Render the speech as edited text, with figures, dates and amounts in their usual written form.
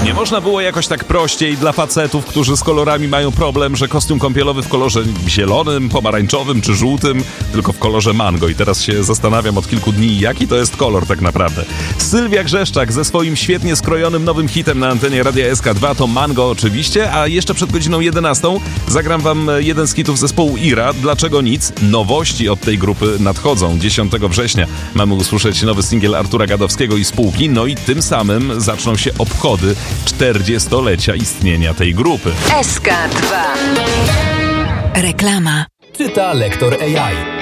Nie można było jakoś tak prościej dla facetów, którzy z kolorami mają problem, że kostium kąpielowy w kolorze zielonym, pomarańczowym czy żółtym, tylko w kolorze mango. I teraz się zastanawiam od kilku dni, jaki to jest kolor tak naprawdę. Sylwia Grzeszczak ze swoim świetnie skrojonym nowym hitem na antenie Radia SK2 to Mango oczywiście, a jeszcze przed godziną 11 zagram wam jeden z hitów zespołu Ira. Dlaczego nic? Nowości od tej grupy nadchodzą. 10 września mamy usłyszeć nowy singiel Artura Gadowskiego i spółki, no i tym samym zaczną się obchody 40-lecia istnienia tej grupy. SK2. Reklama. Czyta lektor AI.